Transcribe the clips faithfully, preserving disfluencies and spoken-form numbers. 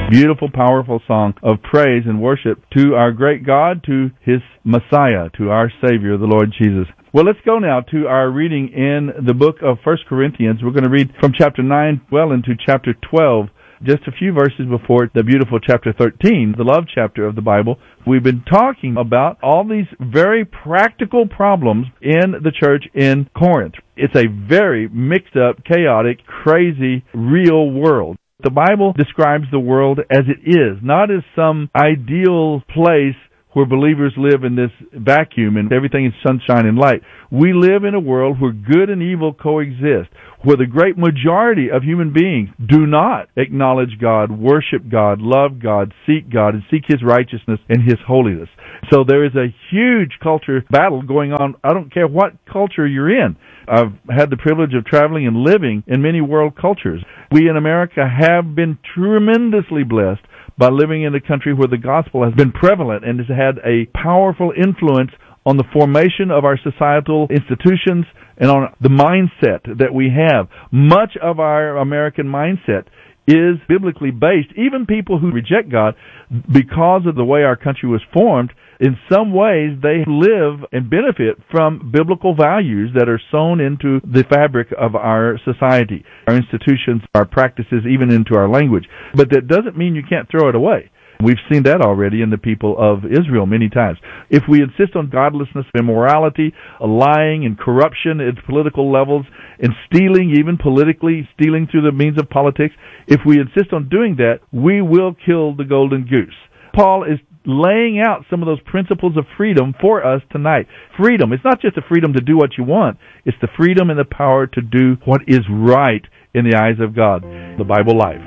beautiful, powerful song of praise and worship to our great God, to His Messiah, to our Savior, the Lord Jesus. Well, let's go now to our reading in the book of First Corinthians. We're going to read from chapter nine well into chapter twelve, just a few verses before the beautiful chapter thirteen, the love chapter of the Bible. We've been talking about all these very practical problems in the church in Corinth. It's a very mixed up, chaotic, crazy, real world. The Bible describes the world as it is, not as some ideal place where believers live in this vacuum and everything is sunshine and light. We live in a world where good and evil coexist, where the great majority of human beings do not acknowledge God, worship God, love God, seek God, and seek His righteousness and His holiness. So there is a huge culture battle going on. I don't care what culture you're in. I've had the privilege of traveling and living in many world cultures. We in America have been tremendously blessed by living in a country where the gospel has been prevalent and has had a powerful influence on the formation of our societal institutions and on the mindset that we have. Much of our American mindset is biblically based. Even people who reject God, because of the way our country was formed, in some ways they live and benefit from biblical values that are sewn into the fabric of our society, our institutions, our practices, even into our language. But that doesn't mean you can't throw it away. We've seen that already in the people of Israel many times. If we insist on godlessness, immorality, lying, and corruption at political levels, and stealing, even politically, stealing through the means of politics, if we insist on doing that, we will kill the golden goose. Paul is laying out some of those principles of freedom for us tonight. Freedom. It's not just the freedom to do what you want. It's the freedom and the power to do what is right in the eyes of God. The Bible Life.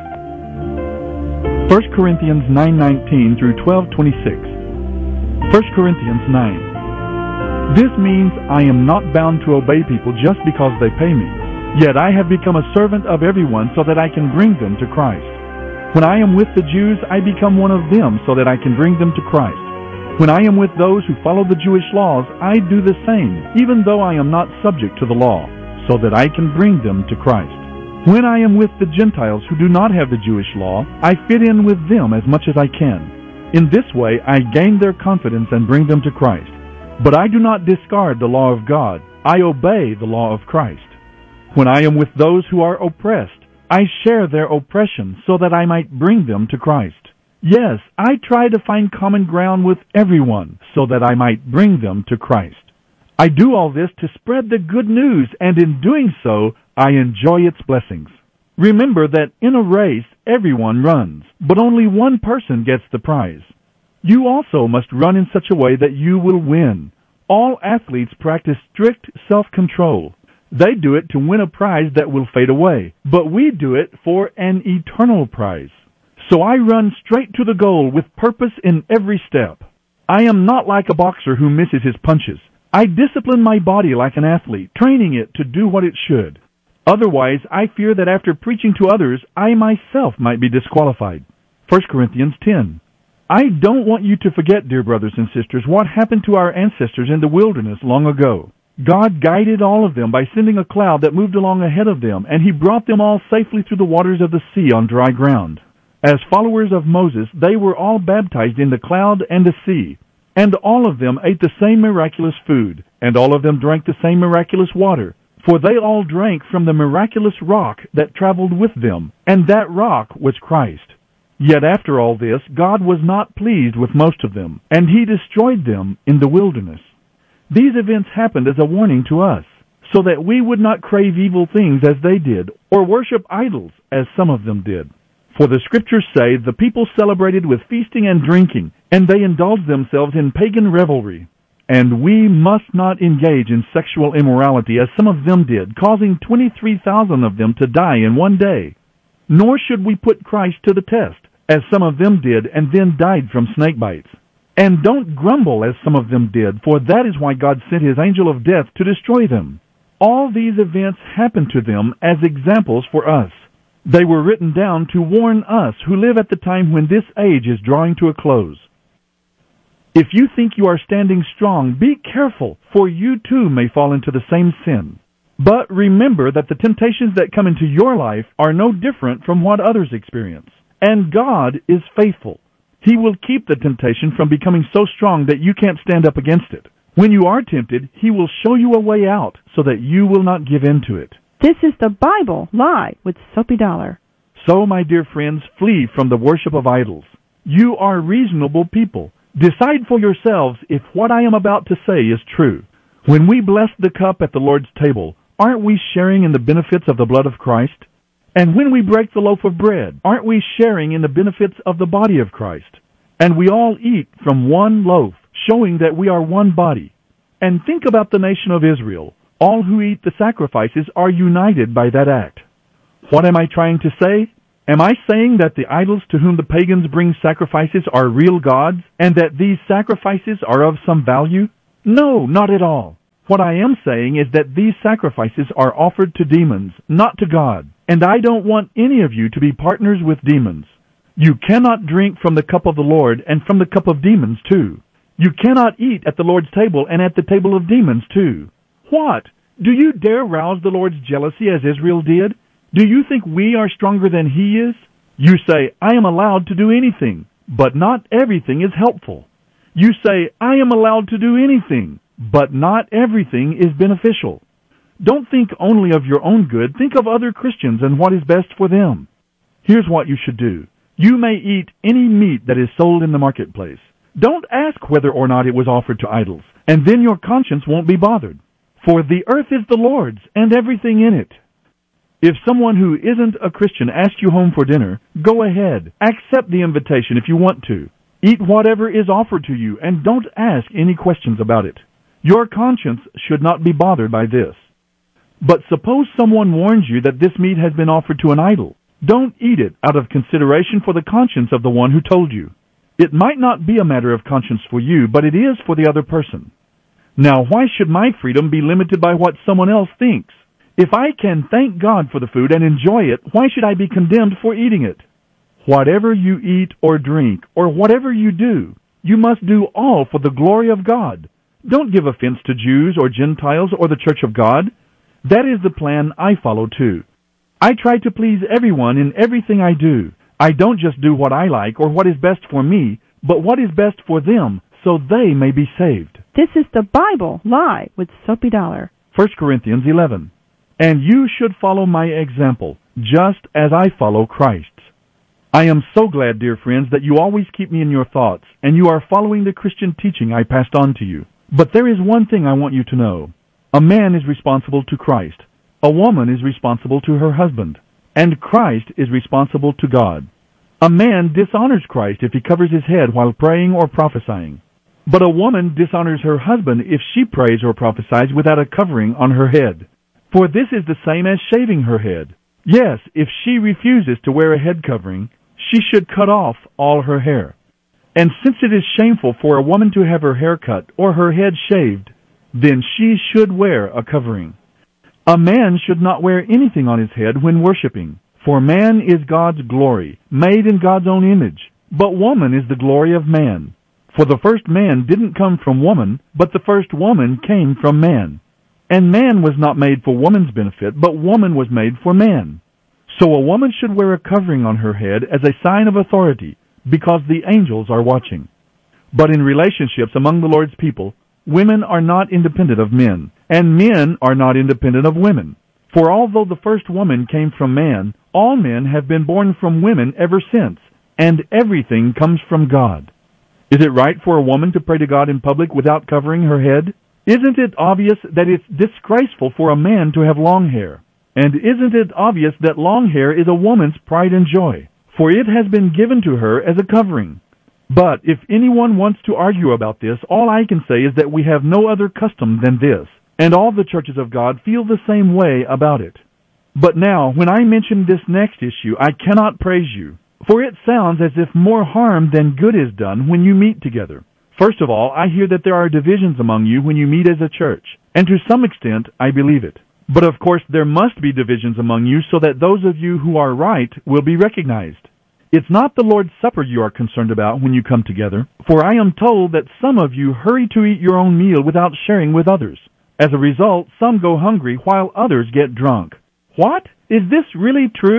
First Corinthians nine nineteen through twelve twenty-six. First Corinthians nine. This means I am not bound to obey people just because they pay me. Yet I have become a servant of everyone so that I can bring them to Christ. When I am with the Jews, I become one of them so that I can bring them to Christ. When I am with those who follow the Jewish laws, I do the same, even though I am not subject to the law, so that I can bring them to Christ. When I am with the Gentiles who do not have the Jewish law, I fit in with them as much as I can. In this way, I gain their confidence and bring them to Christ. But I do not discard the law of God. I obey the law of Christ. When I am with those who are oppressed, I share their oppression so that I might bring them to Christ. Yes, I try to find common ground with everyone so that I might bring them to Christ. I do all this to spread the good news, and in doing so, I enjoy its blessings. Remember that in a race, everyone runs, but only one person gets the prize. You also must run in such a way that you will win. All athletes practice strict self-control. They do it to win a prize that will fade away, but we do it for an eternal prize. So I run straight to the goal with purpose in every step. I am not like a boxer who misses his punches. I discipline my body like an athlete, training it to do what it should. Otherwise, I fear that after preaching to others, I myself might be disqualified. First Corinthians ten. I don't want you to forget, dear brothers and sisters, what happened to our ancestors in the wilderness long ago. God guided all of them by sending a cloud that moved along ahead of them, and He brought them all safely through the waters of the sea on dry ground. As followers of Moses, they were all baptized in the cloud and the sea, and all of them ate the same miraculous food, and all of them drank the same miraculous water, for they all drank from the miraculous rock that traveled with them, and that rock was Christ. Yet after all this, God was not pleased with most of them, and He destroyed them in the wilderness. These events happened as a warning to us, so that we would not crave evil things as they did, or worship idols as some of them did. For the Scriptures say, the people celebrated with feasting and drinking, and they indulged themselves in pagan revelry. And we must not engage in sexual immorality as some of them did, causing twenty-three thousand of them to die in one day. Nor should we put Christ to the test, as some of them did and then died from snake bites. And don't grumble as some of them did, for that is why God sent His angel of death to destroy them. All these events happened to them as examples for us. They were written down to warn us who live at the time when this age is drawing to a close. If you think you are standing strong, be careful, for you too may fall into the same sin. But remember that the temptations that come into your life are no different from what others experience. And God is faithful. He will keep the temptation from becoming so strong that you can't stand up against it. When you are tempted, He will show you a way out so that you will not give in to it. This is the Bible Live with Soapy Dollar. So, my dear friends, flee from the worship of idols. You are reasonable people. Decide for yourselves if what I am about to say is true. When we bless the cup at the Lord's table, aren't we sharing in the benefits of the blood of Christ? And when we break the loaf of bread, aren't we sharing in the benefits of the body of Christ? And we all eat from one loaf, showing that we are one body. And think about the nation of Israel. All who eat the sacrifices are united by that act. What am I trying to say? Am I saying that the idols to whom the pagans bring sacrifices are real gods, and that these sacrifices are of some value? No, not at all. What I am saying is that these sacrifices are offered to demons, not to God. And I don't want any of you to be partners with demons. You cannot drink from the cup of the Lord and from the cup of demons too. You cannot eat at the Lord's table and at the table of demons too. What? Do you dare rouse the Lord's jealousy as Israel did? Do you think we are stronger than He is? You say, I am allowed to do anything, but not everything is helpful. You say, I am allowed to do anything, but not everything is beneficial. Don't think only of your own good. Think of other Christians and what is best for them. Here's what you should do. You may eat any meat that is sold in the marketplace. Don't ask whether or not it was offered to idols, and then your conscience won't be bothered. For the earth is the Lord's, and everything in it. If someone who isn't a Christian asks you home for dinner, go ahead. Accept the invitation if you want to. Eat whatever is offered to you, and don't ask any questions about it. Your conscience should not be bothered by this. But suppose someone warns you that this meat has been offered to an idol. Don't eat it out of consideration for the conscience of the one who told you. It might not be a matter of conscience for you, but it is for the other person. Now, why should my freedom be limited by what someone else thinks? If I can thank God for the food and enjoy it, why should I be condemned for eating it? Whatever you eat or drink, or whatever you do, you must do all for the glory of God. Don't give offense to Jews or Gentiles or the Church of God. That is the plan I follow too. I try to please everyone in everything I do. I don't just do what I like or what is best for me, but what is best for them, so they may be saved. This is the Bible Live with Soapy Dollar. First Corinthians eleven. And you should follow my example, just as I follow Christ's. I am so glad, dear friends, that you always keep me in your thoughts, and you are following the Christian teaching I passed on to you. But there is one thing I want you to know. A man is responsible to Christ. A woman is responsible to her husband. And Christ is responsible to God. A man dishonors Christ if he covers his head while praying or prophesying. But a woman dishonors her husband if she prays or prophesies without a covering on her head. For this is the same as shaving her head. Yes, if she refuses to wear a head covering, she should cut off all her hair. And since it is shameful for a woman to have her hair cut or her head shaved, then she should wear a covering. A man should not wear anything on his head when worshiping, for man is God's glory, made in God's own image, but woman is the glory of man. For the first man didn't come from woman, but the first woman came from man. And man was not made for woman's benefit, but woman was made for man. So a woman should wear a covering on her head as a sign of authority, because the angels are watching. But in relationships among the Lord's people, women are not independent of men, and men are not independent of women. For although the first woman came from man, all men have been born from women ever since, and everything comes from God. Is it right for a woman to pray to God in public without covering her head? Isn't it obvious that it's disgraceful for a man to have long hair? And isn't it obvious that long hair is a woman's pride and joy? For it has been given to her as a covering. But if anyone wants to argue about this, all I can say is that we have no other custom than this, and all the churches of God feel the same way about it. But now, when I mention this next issue, I cannot praise you, for it sounds as if more harm than good is done when you meet together. First of all, I hear that there are divisions among you when you meet as a church, and to some extent, I believe it. But of course, there must be divisions among you so that those of you who are right will be recognized. It's not the Lord's Supper you are concerned about when you come together, for I am told that some of you hurry to eat your own meal without sharing with others. As a result, some go hungry while others get drunk. What? Is this really true?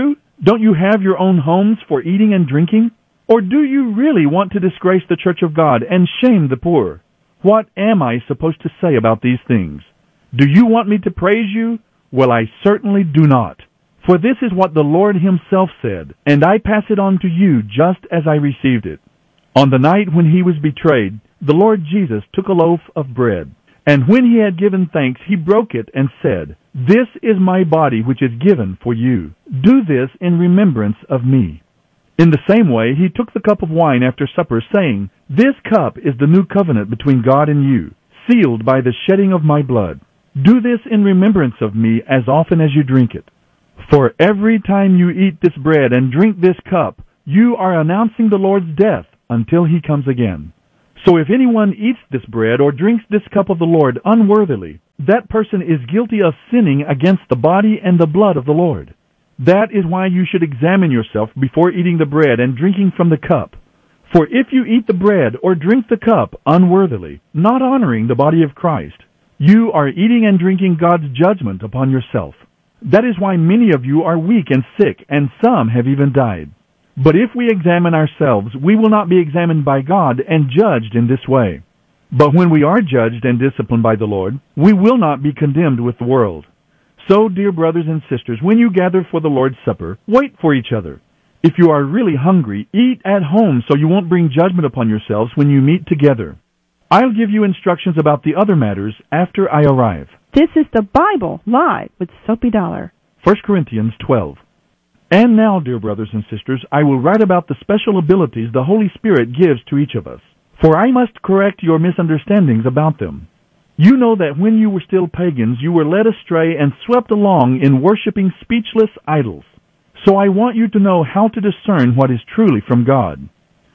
Don't you have your own homes for eating and drinking? Or do you really want to disgrace the church of God and shame the poor? What am I supposed to say about these things? Do you want me to praise you? Well, I certainly do not. For this is what the Lord himself said, and I pass it on to you just as I received it. On the night when he was betrayed, the Lord Jesus took a loaf of bread, and when he had given thanks, he broke it and said, "This is my body which is given for you. Do this in remembrance of me." In the same way, he took the cup of wine after supper, saying, "This cup is the new covenant between God and you, sealed by the shedding of my blood. Do this in remembrance of me as often as you drink it. For every time you eat this bread and drink this cup, you are announcing the Lord's death until he comes again. So if anyone eats this bread or drinks this cup of the Lord unworthily, that person is guilty of sinning against the body and the blood of the Lord. That is why you should examine yourself before eating the bread and drinking from the cup. For if you eat the bread or drink the cup unworthily, not honoring the body of Christ, you are eating and drinking God's judgment upon yourself. That is why many of you are weak and sick, and some have even died. But if we examine ourselves, we will not be examined by God and judged in this way. But when we are judged and disciplined by the Lord, we will not be condemned with the world. So, dear brothers and sisters, when you gather for the Lord's Supper, wait for each other. If you are really hungry, eat at home so you won't bring judgment upon yourselves when you meet together. I'll give you instructions about the other matters after I arrive. This is the Bible Live with Soapy Dollar. First Corinthians twelve. And now, dear brothers and sisters, I will write about the special abilities the Holy Spirit gives to each of us, for I must correct your misunderstandings about them. You know that when you were still pagans, you were led astray and swept along in worshiping speechless idols. So I want you to know how to discern what is truly from God.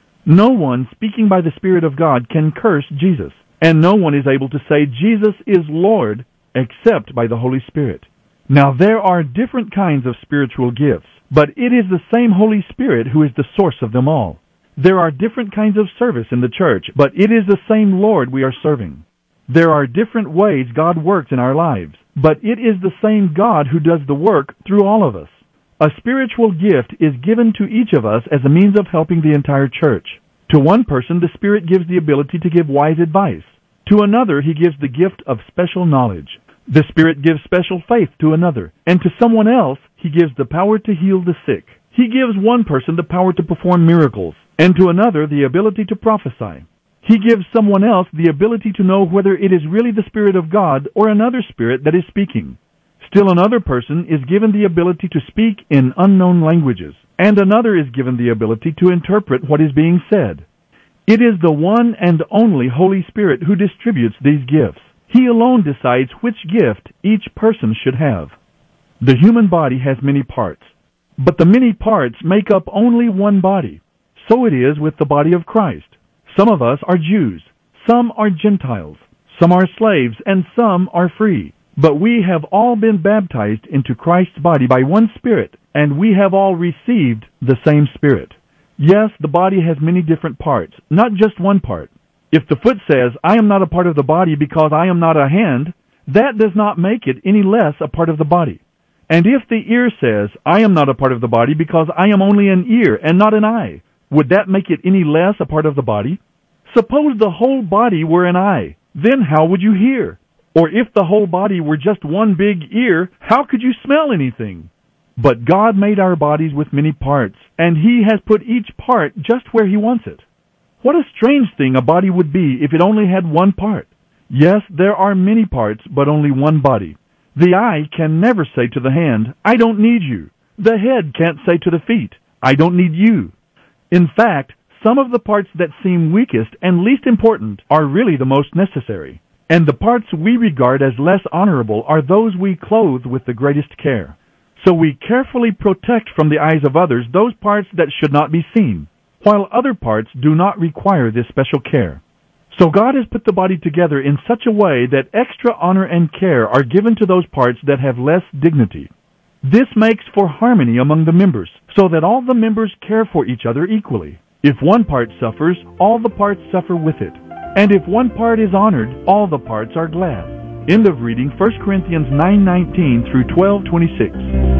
No one speaking by the Spirit of God can curse Jesus, and no one is able to say Jesus is Lord except by the Holy Spirit. Now there are different kinds of spiritual gifts, but it is the same Holy Spirit who is the source of them all. There are different kinds of service in the church, but it is the same Lord we are serving. There are different ways God works in our lives, but it is the same God who does the work through all of us. A spiritual gift is given to each of us as a means of helping the entire church. To one person, the Spirit gives the ability to give wise advice. To another, he gives the gift of special knowledge. The Spirit gives special faith to another. And to someone else, he gives the power to heal the sick. He gives one person the power to perform miracles, and to another the ability to prophesy. He gives someone else the ability to know whether it is really the Spirit of God or another spirit that is speaking. Still another person is given the ability to speak in unknown languages, and another is given the ability to interpret what is being said. It is the one and only Holy Spirit who distributes these gifts. He alone decides which gift each person should have. The human body has many parts, but the many parts make up only one body. So it is with the body of Christ. Some of us are Jews, some are Gentiles, some are slaves, and some are free. But we have all been baptized into Christ's body by one Spirit, and we have all received the same Spirit. Yes, the body has many different parts, not just one part. If the foot says, "I am not a part of the body because I am not a hand," that does not make it any less a part of the body. And if the ear says, "I am not a part of the body because I am only an ear and not an eye," would that make it any less a part of the body? Suppose the whole body were an eye, then how would you hear? Or if the whole body were just one big ear, how could you smell anything? But God made our bodies with many parts, and He has put each part just where He wants it. What a strange thing a body would be if it only had one part. Yes, there are many parts, but only one body. The eye can never say to the hand, "I don't need you." The head can't say to the feet, "I don't need you." In fact, some of the parts that seem weakest and least important are really the most necessary. And the parts we regard as less honorable are those we clothe with the greatest care. So we carefully protect from the eyes of others those parts that should not be seen, while other parts do not require this special care. So God has put the body together in such a way that extra honor and care are given to those parts that have less dignity. This makes for harmony among the members, so that all the members care for each other equally. If one part suffers, all the parts suffer with it. And if one part is honored, all the parts are glad. End of reading First Corinthians nine nineteen through twelve twenty-six.